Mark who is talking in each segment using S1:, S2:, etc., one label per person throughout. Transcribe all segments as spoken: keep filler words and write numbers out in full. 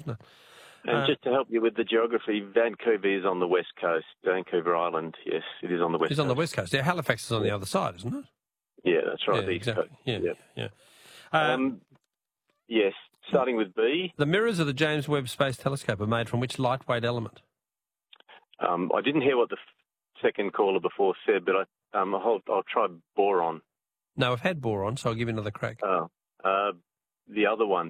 S1: isn't it?
S2: And
S1: Uh,
S2: just to help you with the geography, Vancouver is on the west coast. Vancouver Island, yes, it is on the west
S1: It's
S2: coast.
S1: on the west coast. Yeah, Halifax is on the other side, isn't it?
S2: Yeah, that's right,
S1: Yeah,
S2: the east
S1: exactly.
S2: coast.
S1: Yeah,
S2: Yep.
S1: yeah. Uh,
S2: Um, yes, starting with B.
S1: the mirrors of the James Webb Space Telescope are made from which lightweight element?
S2: Um, I didn't hear what the f- second caller before said, but I, um, I'll, I'll try boron.
S1: No, I've had boron, so I'll give you another crack.
S2: Uh, uh, the other one,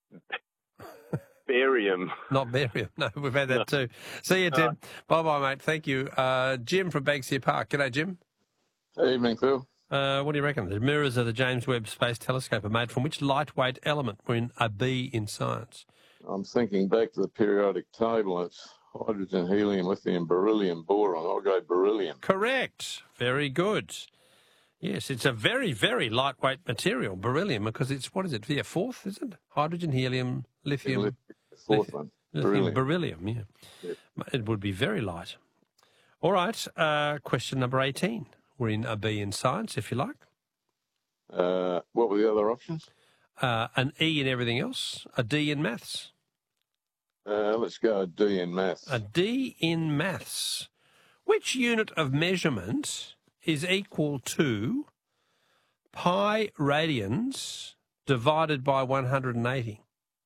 S2: barium.
S1: Not barium. No, we've had that
S2: No.
S1: too. See you, Tim.
S2: Uh,
S1: Bye-bye, mate. Thank you. Uh, Jim from Banksia Park. G'day, Jim.
S3: Good evening, Phil.
S1: Uh, what do you reckon? The mirrors of the James Webb Space Telescope are made from which lightweight element? We're in a B in science.
S3: I'm thinking back to the periodic table. It's hydrogen, helium, lithium, beryllium, boron. I'll go beryllium.
S1: Correct. Very good. Yes, it's a very, very lightweight material, beryllium, because it's, what is it, the fourth, is it? Hydrogen, helium, lithium.
S3: The fourth
S1: lithium,
S3: one,
S1: lithium,
S3: beryllium.
S1: beryllium, yeah.
S3: Yep.
S1: It would be very light. All right, uh, question number eighteen. We're in a B in science, if you like.
S3: Uh, what were the other options?
S1: Uh, an E in everything else, a D in maths.
S3: Uh, let's go a D in maths.
S1: A D in maths. Which unit of measurement is equal to pi radians divided by one hundred eighty?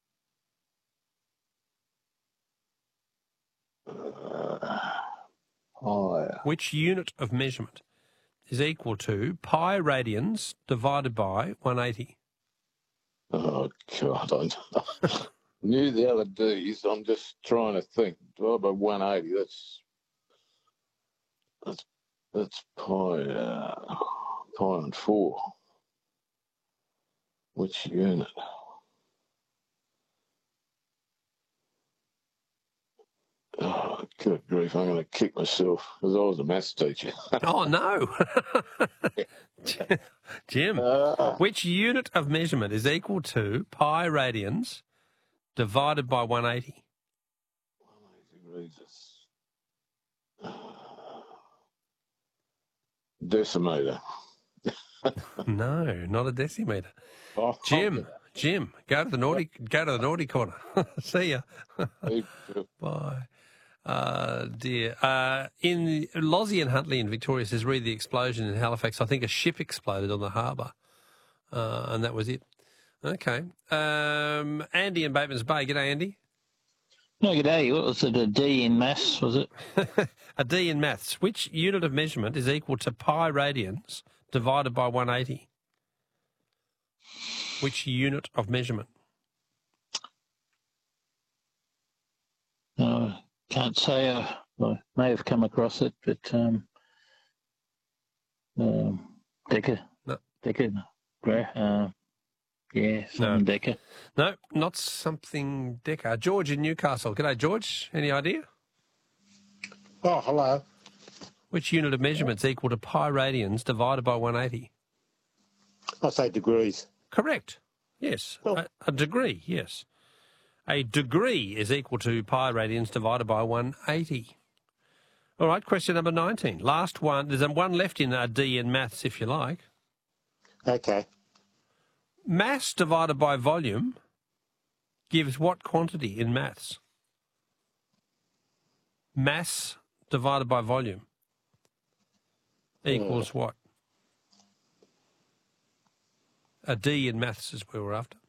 S3: Uh, higher.
S1: Which unit of measurement is equal to pi radians divided by one hundred eighty?
S3: Oh, God. I knew the other D's. I'm just trying to think. Divided by one hundred eighty, that's... That's, that's pi... Uh, pi on four. Which unit? Oh, good grief, I'm going to kick myself because I was a maths teacher.
S1: Oh, no. Jim,
S3: Uh,
S1: which unit of measurement is equal to pi radians divided by one hundred eighty?
S3: degrees is- Decimeter.
S1: No, not a decimeter.
S3: Oh,
S1: Jim, Jim, go to the naughty, go to the naughty corner. See ya.
S3: okay.
S1: Bye. Uh, dear. Uh, in Lozzie and Huntley in Victoria says, read the explosion in Halifax. I think a ship exploded on the harbour, uh, and that was it. Okay. Um, Andy in Bateman's Bay. G'day, Andy.
S4: No, good day. What was it, a D in maths, was it?
S1: A D in maths. Which unit of measurement is equal to pi radians divided by one hundred eighty? Which unit of measurement?
S4: No, can't say. I, I may have come across it, but um, um, Decker.
S1: No.
S4: Decker. Gra- Uh, yeah, something
S1: No.
S4: Decker.
S1: No, not something Decker. George in Newcastle. G'day, George. Any idea?
S5: Oh, hello.
S1: Which unit of measurement is equal to pi radians divided by one hundred eighty?
S5: I'll say degrees.
S1: Correct. Yes.
S5: Oh.
S1: A, a degree, yes. A degree is equal to pi radians divided by one hundred eighty. All right, question number nineteen. Last one. There's one left in a D in maths, if you like.
S5: Okay.
S1: Mass divided by volume gives what quantity in maths? Mass divided by volume equals what? A D in maths is where we're after.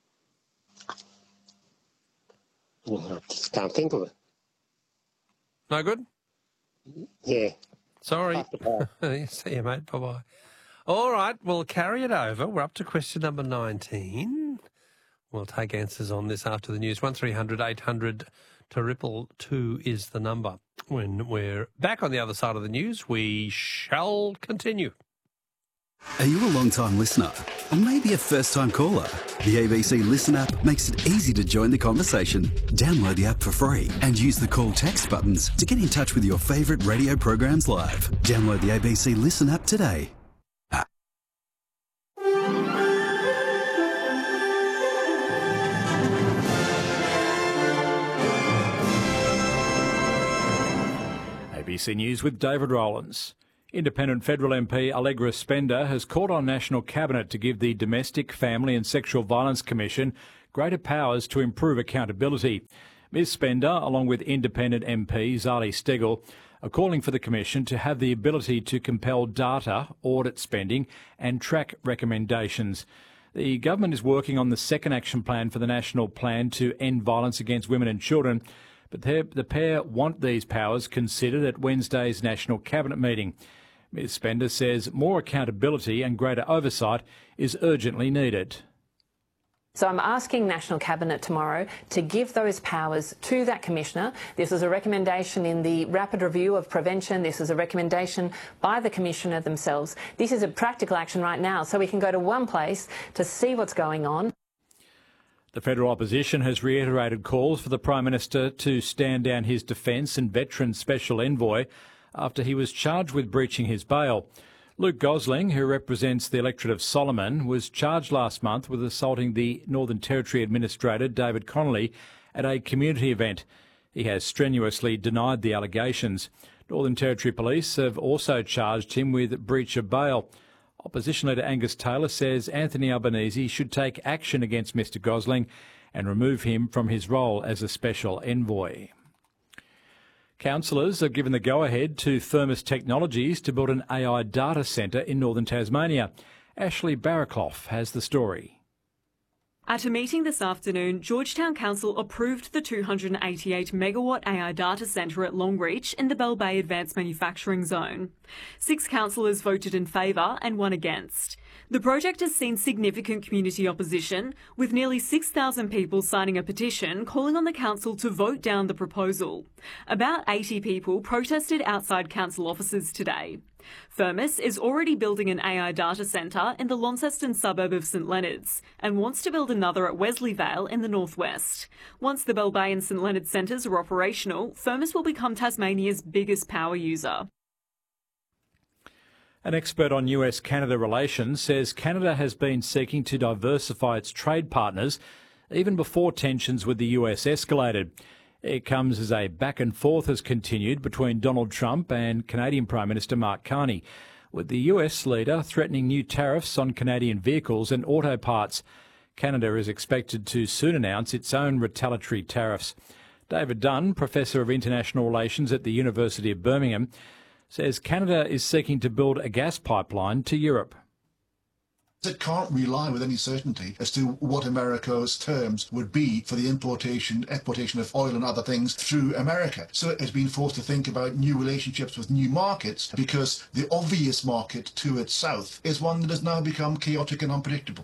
S5: Well, I just can't think of it.
S1: No good?
S5: Yeah.
S1: Sorry.
S5: After that.
S1: See you, mate. Bye-bye. All right, we'll carry it over. We're up to question number nineteen. We'll take answers on this after the news. one three hundred eight hundred triple two is the number. When we're back on the other side of the news, we shall continue.
S6: Are you a long-time listener? Or maybe a first-time caller? The A B C Listen app makes it easy to join the conversation. Download the app for free and use the call text buttons to get in touch with your favourite radio programs live. Download the A B C Listen app today.
S7: A B C News with David Rowlands. Independent federal M P Allegra Spender has called on National Cabinet to give the Domestic, Family and Sexual Violence Commission greater powers to improve accountability. Ms Spender, along with independent M P Zali Steggall, are calling for the Commission to have the ability to compel data, audit spending and track recommendations. The government is working on the second action plan for the National Plan to End Violence Against Women and Children, but the pair want these powers considered at Wednesday's National Cabinet meeting. Ms Spender says more accountability and greater oversight is urgently needed.
S8: So I'm asking National Cabinet tomorrow to give those powers to that Commissioner. This is a recommendation in the rapid review of prevention. This is a recommendation by the Commissioner themselves. This is a practical action right now, so we can go to one place to see what's going on.
S7: The federal opposition has reiterated calls for the Prime Minister to stand down his Defence and Veterans Special Envoy after he was charged with breaching his bail. Luke Gosling, who represents the electorate of Solomon, was charged last month with assaulting the Northern Territory Administrator, David Connolly, at a community event. He has strenuously denied the allegations. Northern Territory Police have also charged him with breach of bail. Opposition leader Angus Taylor says Anthony Albanese should take action against Mr Gosling and remove him from his role as a special envoy. Councillors have given the go-ahead to Thermos Technologies to build an A I data centre in northern Tasmania. Ashley Barraclough has the story.
S9: At a meeting this afternoon, Georgetown Council approved the two hundred eighty-eight megawatt A I data centre at Longreach in the Bell Bay Advanced Manufacturing Zone. Six councillors voted in favour and one against. The project has seen significant community opposition, with nearly six thousand people signing a petition calling on the council to vote down the proposal. About eighty people protested outside council offices today. Thermos is already building an A I data centre in the Launceston suburb of St Leonards and wants to build another at Wesleyvale in the northwest. Once the Bell Bay and St Leonards centres are operational, Thermos will become Tasmania's biggest power user.
S7: An expert on U S Canada relations says Canada has been seeking to diversify its trade partners even before tensions with the U S escalated. It comes as a back and forth has continued between Donald Trump and Canadian Prime Minister Mark Carney, with the U S leader threatening new tariffs on Canadian vehicles and auto parts. Canada is expected to soon announce its own retaliatory tariffs. David Dunn, Professor of International Relations at the University of Birmingham, says Canada is seeking to build a gas pipeline to Europe.
S10: It can't rely with any certainty as to what America's terms would be for the importation, exportation of oil and other things through America. So it has been forced to think about new relationships with new markets because the obvious market to its south is one that has now become chaotic and unpredictable.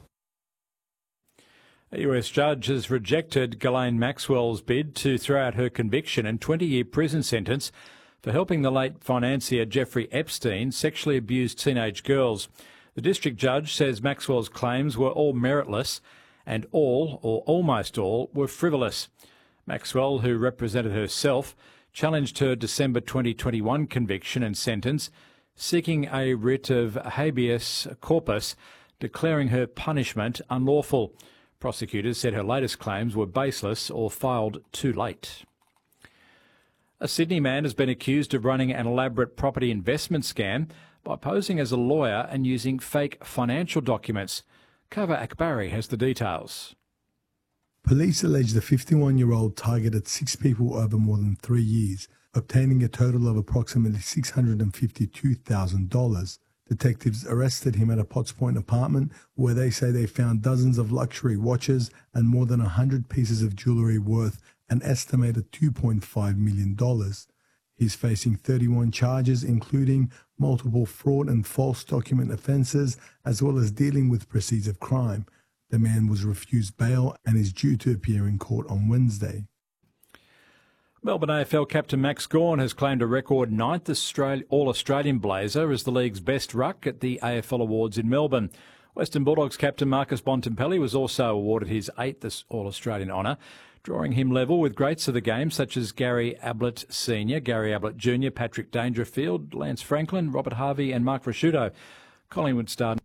S7: A U S judge has rejected Ghislaine Maxwell's bid to throw out her conviction and twenty-year prison sentence for helping the late financier Jeffrey Epstein sexually abuse teenage girls. The district judge says Maxwell's claims were all meritless and all, or almost all, were frivolous. Maxwell, who represented herself, challenged her December twenty twenty-one conviction and sentence, seeking a writ of habeas corpus, declaring her punishment unlawful. Prosecutors said her latest claims were baseless or filed too late. A Sydney man has been accused of running an elaborate property investment scam by posing as a lawyer and using fake financial documents. Kava Akbari has the details.
S11: Police allege the fifty-one-year-old targeted six people over more than three years, obtaining a total of approximately six hundred fifty-two thousand dollars. Detectives arrested him at a Potts Point apartment where they say they found dozens of luxury watches and more than one hundred pieces of jewellery worth an estimated two point five million dollars. He's facing thirty-one charges, including multiple fraud and false document offences, as well as dealing with proceeds of crime. The man was refused bail and is due to appear in court on Wednesday.
S7: Melbourne A F L captain Max Gawn has claimed a record ninth Australia, All-Australian blazer as the league's best ruck at the A F L Awards in Melbourne. Western Bulldogs captain Marcus Bontempelli was also awarded his eighth All-Australian honour, drawing him level with greats of the game such as Gary Ablett Senior, Gary Ablett Junior, Patrick Dangerfield, Lance Franklin, Robert Harvey and Mark Prosciutto. Collingwood star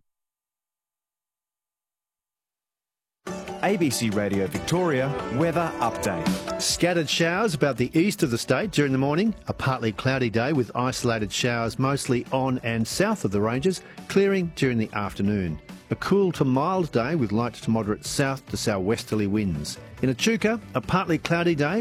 S12: A B C Radio Victoria weather update.
S13: Scattered showers about the east of the state during the morning. A partly cloudy day with isolated showers mostly on and south of the ranges, clearing during the afternoon. a cool to mild day with light to moderate south to southwesterly winds. In Echuca, a partly cloudy day